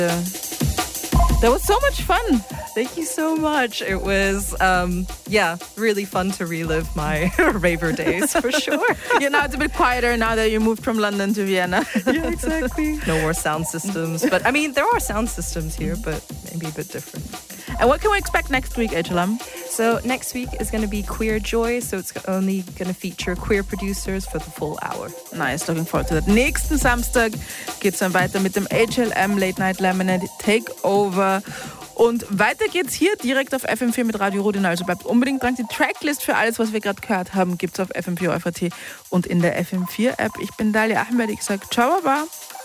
That was so much fun. Thank you so much. It was, really fun to relive my raver days, for sure. Now it's a bit quieter now that you moved from London to Vienna. Yeah, exactly. No more sound systems. But, I mean, there are sound systems here, but maybe a bit different. And what can we expect next week, HLM? So next week is going to be Queer Joy. So it's only going to feature queer producers for the full hour. Nice, looking forward to that. Nächsten Samstag geht's dann weiter mit dem HLM Late Night Lemonade Takeover. Und weiter geht's hier direkt auf FM4 mit Radio Rodin. Also bleibt unbedingt dran. Die Tracklist für alles, was wir gerade gehört haben, gibt's auf FM4 und in der FM4 App. Ich bin Dalia Ahmed. Ich sag ciao, baba.